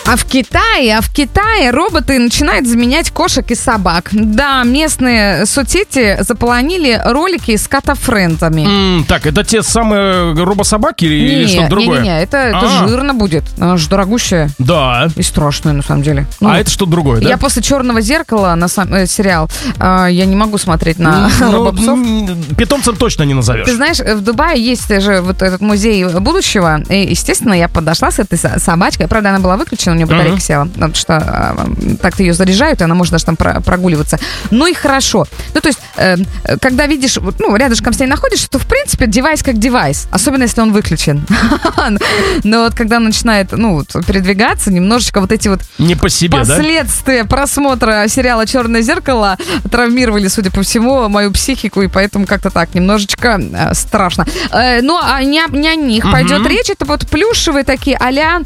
А в Китае роботы начинают заменять кошек и собак. Да, местные соцсети заполонили ролики с котофрендами. Так, это те самые робособаки или что-то другое? Не, это жирно будет. Она же дорогущая. Да. И страшная, на самом деле. Это что-то другое, да? Я после «Черного зеркала» на сериал, я не могу смотреть на робопсов. Питомцем точно не назовешь. Ты знаешь, в Дубае есть же вот этот музей будущего. И, естественно, я подошла с этой собачкой. Правда, она была выключена, у нее батарейка села. Потому что так-то ее заряжают, и она может даже там прогуливаться. Ну и хорошо. Ну, то есть, когда видишь, рядышком с ней находишься, то, в принципе, девайс как девайс. Особенно, если он выключен. Но вот когда он начинает, передвигаться, немножечко вот эти вот не по себе, последствия просмотра сериала «Черное зеркало» травмировали, судя по всему, мою психику, и поэтому как-то так немножечко страшно. Не о них пойдет речь. Это вот плюшевые такие а-ля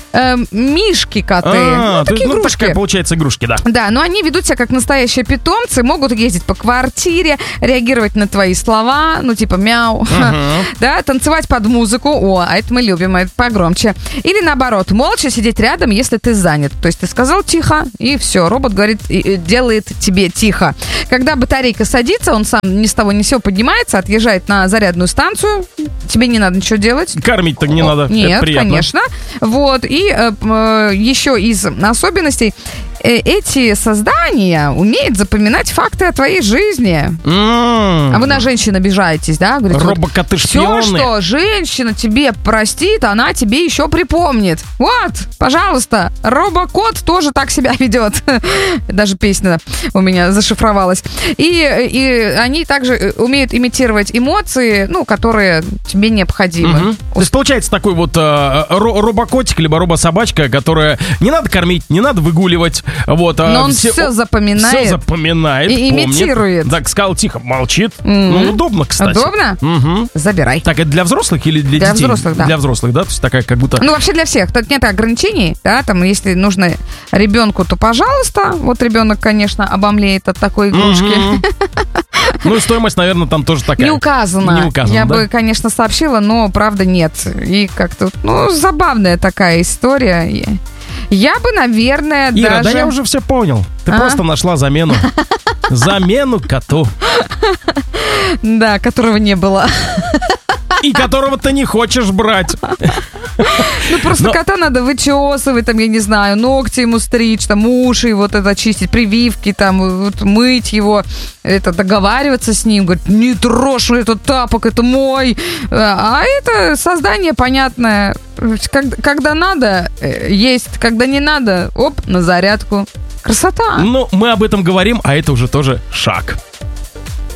мишки-коты. Такие игрушки. Такая, получается, игрушки, да. Да, но они ведут себя как настоящие питомцы, могут ездить по квартире, реагировать на твои слова, типа мяу, да, танцевать под музыку, а это мы любим, это погромче. Или наоборот, молча сидеть рядом, если ты занят. То есть ты сказал тихо, и все, робот говорит, делает тебе тихо. Когда батарейка садится, он сам ни с того ни с сего поднимается, отъезжает на зарядную станцию, тебе не надо ничего делать. Кормить так не надо, нет, это приятно. Конечно. Вот, и еще из особенностей, эти создания умеют запоминать факты о твоей жизни. А вы на женщин обижаетесь, да? Говорите, робокоты-шпионы. Все, что женщина тебе простит, она тебе еще припомнит. Вот, пожалуйста, робокот тоже так себя ведет. Даже песня у меня зашифровалась. И они также умеют имитировать эмоции, которые тебе необходимы. То есть получается такой вот робокотик, либо робособачка, которая не надо кормить, не надо выгуливать. Вот, но он все запоминает. Все запоминает, и имитирует. Так, сказал тихо, молчит. Удобно, кстати. Удобно? Забирай. Так, это для взрослых или для детей? Для взрослых, да. Для взрослых, да? То есть такая как будто... вообще для всех. Тут нет ограничений, да, там, если нужно ребенку, то пожалуйста. Вот ребенок, конечно, обомлеет от такой игрушки. И стоимость, наверное, там тоже такая. Не указано. Я бы, конечно, сообщила, но, правда, нет. И как-то, забавная такая история. Я бы, наверное, Ира, да я уже все понял. Ты просто нашла замену. Замену коту. Да, которого не было. И которого ты не хочешь брать. Просто кота надо вычесывать, там, я не знаю, ногти ему стричь, там, уши вот это чистить, прививки, там, вот, мыть его, договариваться с ним, говорить, не трожь этот тапок, это мой. А это создание понятное. Когда надо, есть, когда не надо, на зарядку. Красота. Мы об этом говорим, а это уже тоже шаг.